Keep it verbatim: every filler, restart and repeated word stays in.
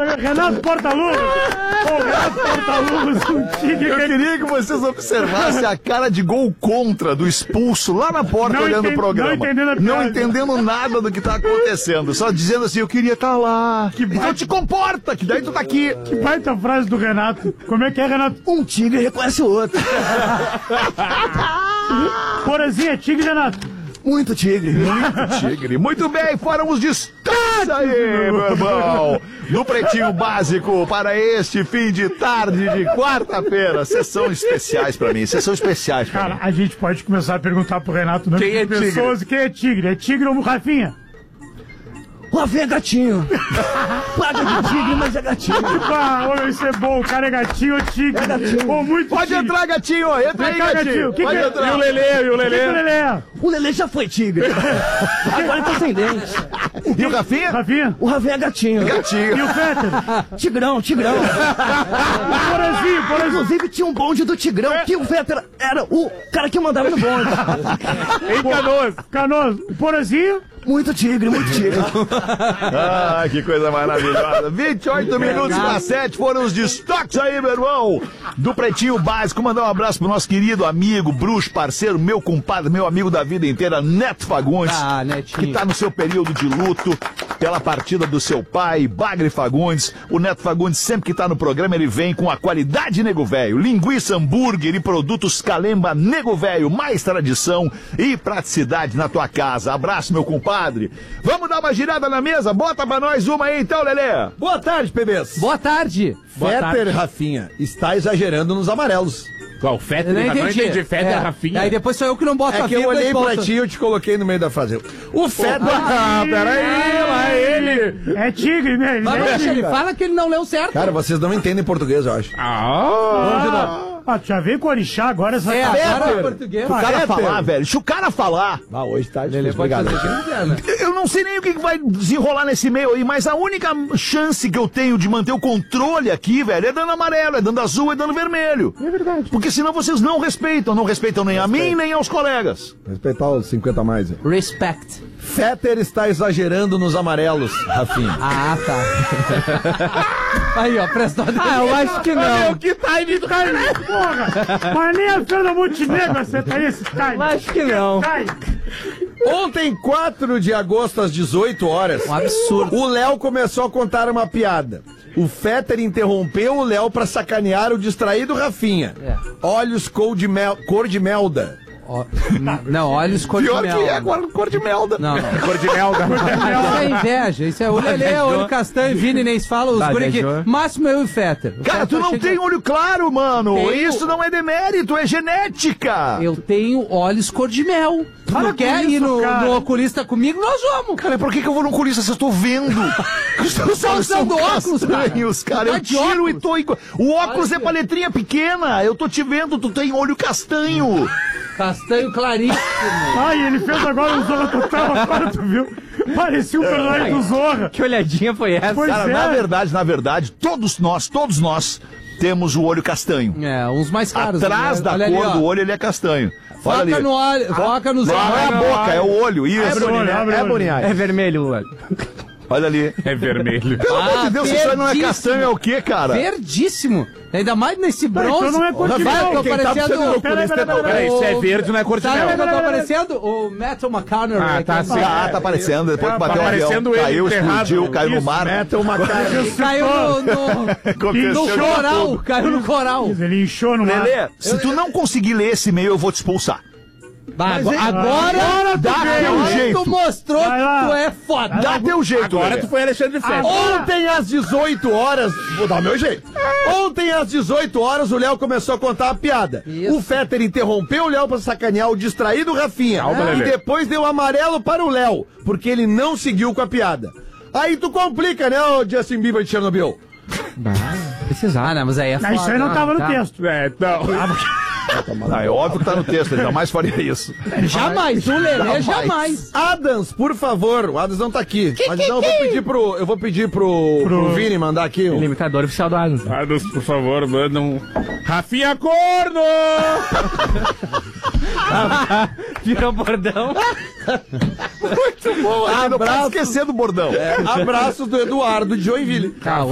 Renato Portaluppi. Ô, Renato Portaluppi, um tigre. Eu queria que vocês observassem a cara de gol contra do expulso lá na porta, Não olhando entendo- o programa. não entendendo a Não piada. entendendo nada do que tá acontecendo. Só dizendo assim, eu queria estar lá. Que Então baita- te comporta, que daí tu tá aqui. Que baita frase do Renato. Como é que é, Renato? Um tigre reconhece o outro. Porazinha, é tigre, Renato. Muito tigre. Tigre. Muito bem, foram os destaques aí, meu irmão. No Pretinho Básico para este fim de tarde de quarta-feira. Sessão especiais pra mim, sessão especiais pra Cara, mim. a gente pode começar a perguntar pro Renato, né? Quem é tigre? pessoas, quem é tigre? É tigre ou Rafinha? Lá vem gatinho. Paga de tigre, mas é gatinho. Ah, ô, isso é bom. O cara é gatinho ou tigre? É gatinho. Ou muito Pode tigre. entrar, gatinho. Entra aí, Vem cá, gatinho. gatinho. Que Pode que é? entrar. E o Lelê, e o O que que o Lelê é? O Lelê já foi tigre. Agora ele tá sem dente. E o Rafinha? Rafinha? O Rafinha é gatinho. E Gatinho. o Fetter? Tigrão, tigrão. Porazinho, Porazinho. Inclusive tinha um bonde do Tigrão, que o Fetter era o cara que mandava no bonde. Em Canoas. Canoas. Porazinho? Muito tigre, muito tigre. Ah, que coisa maravilhosa. vinte e oito minutos para sete foram os destaques aí, meu irmão. Do Pretinho Básico. Mandar um abraço pro nosso querido amigo, bruxo, parceiro, meu compadre, meu amigo da vida inteira, Neto Fagundes. Ah, Netinho. Que tá no seu período de luto pela partida do seu pai, Bagre Fagundes. O Neto Fagundes, sempre que tá no programa, ele vem com a qualidade Nego Velho. Linguiça, hambúrguer e produtos Calemba Nego Velho. Mais tradição e praticidade na tua casa. Abraço, meu compadre. Vamos dar uma girada na mesa? Bota pra nós uma aí então, Lelê. Boa tarde, P Bs. Boa tarde. Boa Fetter, tarde. Rafinha, está exagerando nos amarelos. Qual? Fetter? Eu não Não entendi. entendi. Fetter, É. Rafinha. Aí depois sou eu que não boto a É que eu vírgula olhei e boto. pra ti e eu te coloquei no meio da frase. O Fetter... Ah, peraí, lá ele. É tigre, né? Ele Mas, é deixa tigre. ele fala que ele não leu certo. Cara, vocês não entendem português, eu acho. Ah, Ah, tu já veio com o orixá agora, essa É, cara. agora é português. O cara Fetter. falar, velho. Deixa o cara falar. Ah, hoje tá Ele difícil. pode Obrigado. fazer o que quiser, né? Eu não sei nem o que vai desenrolar nesse meio aí, mas a única chance que eu tenho de manter o controle aqui, velho, é dando amarelo, é dando azul, é dando vermelho. É verdade. Porque senão vocês não respeitam. Não respeitam nem a mim, nem aos colegas. Respeitar os cinquenta a mais. Respect. Fetter está exagerando nos amarelos, Rafinha. Ah, tá. Aí, ó, prestou atenção. Ah, eu acho que não. meu, que time do cara. Porra! Mas nem a Fernanda Montenegro acerta esse time. Acho que não. Time. Ontem, quatro de agosto, às dezoito horas, Um absurdo. o Léo começou a contar uma piada. O Fetter interrompeu o Léo pra sacanear o distraído Rafinha. É. Olhos cor de, mel, cor de melda. Ó, não, olha os cor de Pior mel. que é agora cor de melda. Não, não. Cor de melga. Ah, isso é inveja. Isso é o Lelê, olho castanho, Vini, nem se fala, os guri aqui. Máximo eu e o Fetter. O Cara, Fetter tu não chega- tem olho claro, mano. Tenho. Isso não é demérito, é genética. Eu tenho olhos cor de mel. Tu Para não com quer isso, ir no, cara. no oculista comigo? Nós vamos. Cara, por que, que eu vou no oculista se eu tô vendo? Os teus Tá olhos são usando óculos, cara. castanhos, cara. Tá Eu de tiro óculos. e tô igual. O óculos Olha é pra aqui. letrinha pequena. Eu tô te vendo, tu tem olho castanho. Castanho claríssimo. Ai, ele fez agora um Zorra Total, agora tu viu? Parecia um personagem do Zorra. Que olhadinha foi essa? Pois Cara, é. na verdade, na verdade, todos nós, todos nós temos o olho castanho. É, uns mais caros. Atrás né? da Olha cor ali, ó. do olho ele é castanho. Olha Foca ali. no olho, foca nos Não, não é a olhos. boca, é o olho. Isso. Abre o olho, abre o É olho. boniagem. É vermelho o olho. Olha ali. É vermelho. Pelo amor Ah, de Deus, isso aí não é verdíssimo. castanho, é o quê, cara? Verdíssimo. Ainda mais nesse Tá, bronze. então não é cor de Vai, mel. eu tô Quem tá parecendo... precisando do Peraí, oculista peraí, é tu. peraí, Peraí, isso é verde, não é cor de Sabe mel. onde eu tô parecendo? O Matthew McConaughey. Ah, tá aquele- assim. Ah, tá aparecendo, depois que Tá bateu o avião, aparecendo ele caiu, enterrado, explodiu, né? caiu no Isso, mar. Meta uma cara. Caiu no, no, Aconteceu no de coral. tudo. Caiu no coral. Ele inchou no mar. Lelê, se tu não conseguir ler esse e-mail, eu vou te expulsar. Bah, agora, Agora Dá tu teu veio. agora jeito. tu mostrou Vai lá. que tu é foda. Dá teu jeito, Agora Lelê. tu foi Alexandre Fetter. Ontem às dezoito horas, vou dar o meu jeito. Ontem às dezoito horas o Léo começou a contar a piada. Isso. O Fetter interrompeu o Léo pra sacanear o distraído Rafinha. Calma, e Lelê. depois deu amarelo para o Léo, porque ele não seguiu com a piada. Aí tu complica, né, o Justin Bieber de Chernobyl? Precisar. Ah, não, mas aí é Não, foda. isso aí não tava no tá. texto. É, não. Ah, é óbvio que tá no texto, ele jamais faria isso. Jamais, o Lelê Jamais. jamais. Adams, por favor, o Adams não tá aqui. Mas então eu vou pedir pro. Eu vou pedir pro, pro Vini mandar aqui um. Limitador oficial do Adams. Adams, por favor, manda um. Rafinha Corno! Virou bordão. Muito bom, não pode esquecer do bordão. É, abraços do Eduardo de Joinville. Ah,